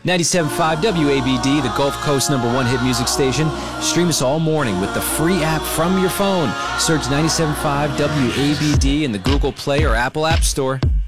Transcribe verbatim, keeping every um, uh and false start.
ninety-seven point five W A B D, the Gulf Coast number one hit music station. Stream us all morning with the free app from your phone. Search ninety-seven point five W A B D in the Google Play or Apple App Store.